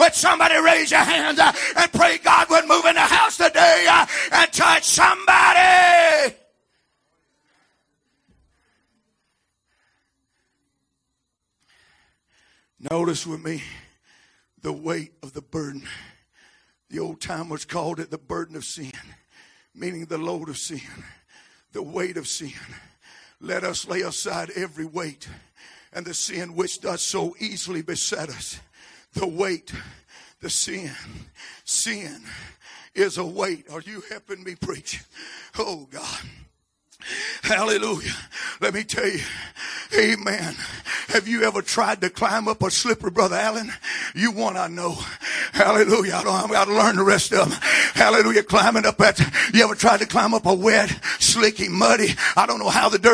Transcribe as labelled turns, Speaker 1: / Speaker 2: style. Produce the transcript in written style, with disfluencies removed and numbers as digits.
Speaker 1: Would somebody raise your hands and pray God would move in the house today and touch somebody? Notice with me the weight of the burden. The old timers called it the burden of sin, meaning the load of sin, the weight of sin. Let us lay aside every weight and the sin which does so easily beset us. The weight, the sin. Sin is a weight. Are you helping me preach? Oh God. Hallelujah. Let me tell you, amen. Have you ever tried to climb up a slippery, Brother Allen? You want, I know. Hallelujah. I've got to learn the rest of them. Hallelujah. Climbing up you ever tried to climb up a wet, slicky, muddy, I don't know how the dirt